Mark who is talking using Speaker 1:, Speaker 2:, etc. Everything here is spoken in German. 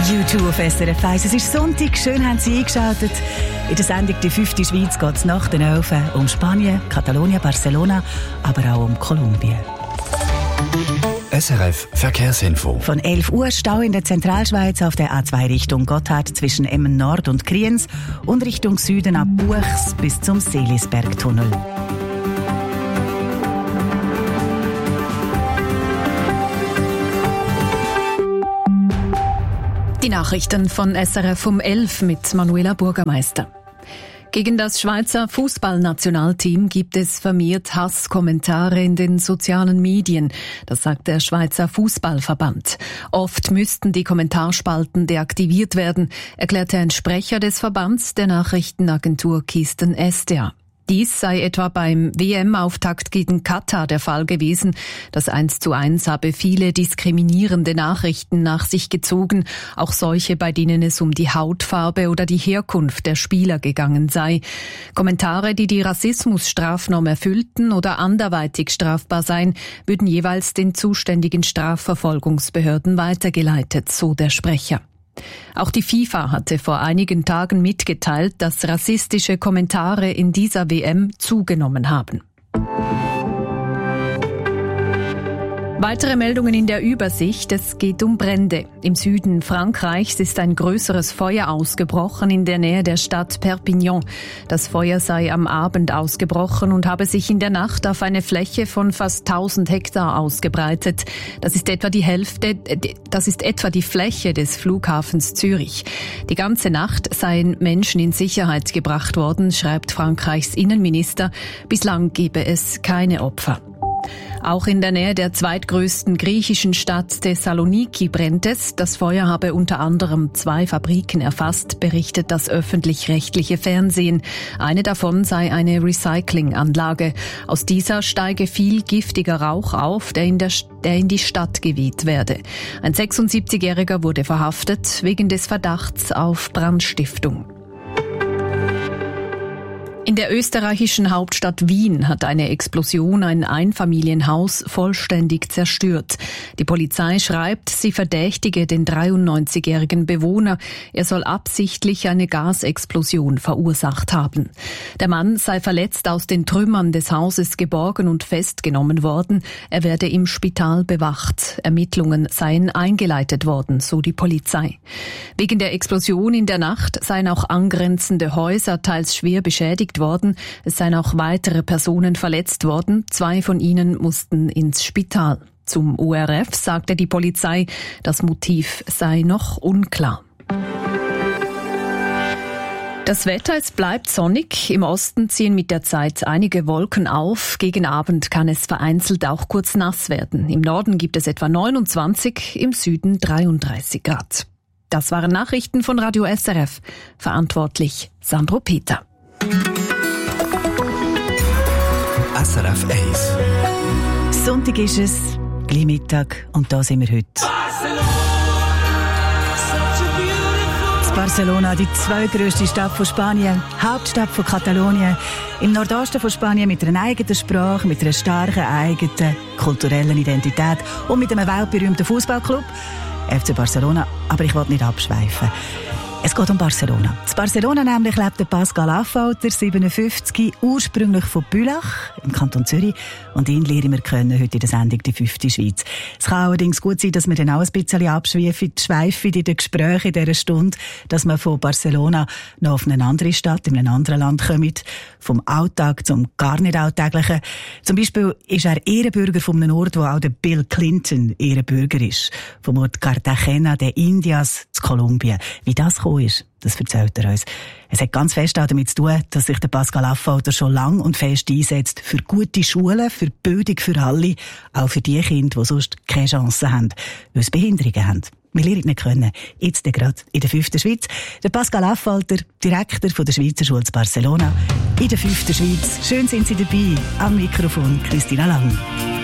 Speaker 1: U2 auf SRF 1. Es ist Sonntag, schön haben Sie eingeschaltet. In der Sendung «Die 5. Schweiz» geht es nach den 11 um Spanien, Katalonien, Barcelona, aber auch um Kolumbien.
Speaker 2: SRF Verkehrsinfo.
Speaker 1: Von 11 Uhr Stau in der Zentralschweiz auf der A2 Richtung Gotthard zwischen Emmen Nord und Kriens und Richtung Süden ab Buchs bis zum Seelisbergtunnel.
Speaker 3: Die Nachrichten von SRF um 11 mit Manuela Bürgermeister. Gegen das Schweizer Fußballnationalteam gibt es vermehrt Hasskommentare in den sozialen Medien. Das sagt der Schweizer Fußballverband. Oft müssten die Kommentarspalten deaktiviert werden, erklärte ein Sprecher des Verbands der Nachrichtenagentur Kisten SDA. Dies sei etwa beim WM-Auftakt gegen Katar der Fall gewesen. Das 1:1 habe viele diskriminierende Nachrichten nach sich gezogen, auch solche, bei denen es um die Hautfarbe oder die Herkunft der Spieler gegangen sei. Kommentare, die die Rassismusstrafnorm erfüllten oder anderweitig strafbar seien, würden jeweils den zuständigen Strafverfolgungsbehörden weitergeleitet, so der Sprecher. Auch die FIFA hatte vor einigen Tagen mitgeteilt, dass rassistische Kommentare in dieser WM zugenommen haben. Weitere Meldungen in der Übersicht. Es geht um Brände. Im Süden Frankreichs ist ein größeres Feuer ausgebrochen in der Nähe der Stadt Perpignan. Das Feuer sei am Abend ausgebrochen und habe sich in der Nacht auf eine Fläche von fast 1000 Hektar ausgebreitet. Das ist etwa die Fläche des Flughafens Zürich. Die ganze Nacht seien Menschen in Sicherheit gebracht worden, schreibt Frankreichs Innenminister. Bislang gebe es keine Opfer. Auch in der Nähe der zweitgrößten griechischen Stadt Thessaloniki brennt es. Das Feuer habe unter anderem 2 Fabriken erfasst, berichtet das öffentlich-rechtliche Fernsehen. Eine davon sei eine Recyclinganlage. Aus dieser steige viel giftiger Rauch auf, der in die Stadt geweht werde. Ein 76-Jähriger wurde verhaftet wegen des Verdachts auf Brandstiftung. In der österreichischen Hauptstadt Wien hat eine Explosion ein Einfamilienhaus vollständig zerstört. Die Polizei schreibt, sie verdächtige den 93-jährigen Bewohner. Er soll absichtlich eine Gasexplosion verursacht haben. Der Mann sei verletzt aus den Trümmern des Hauses geborgen und festgenommen worden. Er werde im Spital bewacht. Ermittlungen seien eingeleitet worden, so die Polizei. Wegen der Explosion in der Nacht seien auch angrenzende Häuser teils schwer beschädigt worden. Es seien auch weitere Personen verletzt worden. 2 von ihnen mussten ins Spital. Zum ORF sagte die Polizei, das Motiv sei noch unklar. Das Wetter, es bleibt sonnig. Im Osten ziehen mit der Zeit einige Wolken auf. Gegen Abend kann es vereinzelt auch kurz nass werden. Im Norden gibt es etwa 29, im Süden 33 Grad. Das waren Nachrichten von Radio SRF. Verantwortlich Sandro Peter.
Speaker 2: SRF 1.
Speaker 1: Sonntag ist es, gleich Mittag, und da sind wir heute. Barcelona, die zweitgrößte Stadt von Spanien, Hauptstadt von Katalonien, im Nordosten von Spanien mit einer eigenen Sprache, mit einer starken eigenen kulturellen Identität und mit einem weltberühmten Fußballclub, FC Barcelona. Aber ich will nicht abschweifen. Es geht um Barcelona. In Barcelona nämlich lebt der Pascal Affolter, 57, ursprünglich von Bülach im Kanton Zürich. Und ihn lernen wir kennen heute in der Sendung «Die 5. Schweiz». Es kann allerdings gut sein, dass wir dann auch ein bisschen abschweifen in den Gesprächen in dieser Stunde, dass wir von Barcelona noch auf eine andere Stadt, in einem anderen Land kommen, vom Alltag zum gar nicht Alltäglichen. Zum Beispiel ist er Ehrenbürger von einem Ort, wo auch der Bill Clinton Ehrenbürger ist. Vom Ort Cartagena de Indias zu Kolumbien. Wie das gekommen ist, das erzählt er uns. Es hat ganz fest auch damit zu tun, dass sich der Pascal Affolter schon lang und fest einsetzt für gute Schulen, für Bildung für alle, auch für die Kinder, die sonst keine Chance haben, weil sie Behinderungen haben. Wir lernen ihn kennen. Jetzt gerade in der 5. Schweiz. Der Pascal Affolter, Direktor von der Schweizer Schule zu Barcelona. In der 5. Schweiz. Schön sind Sie dabei. Am Mikrofon Christina Lang.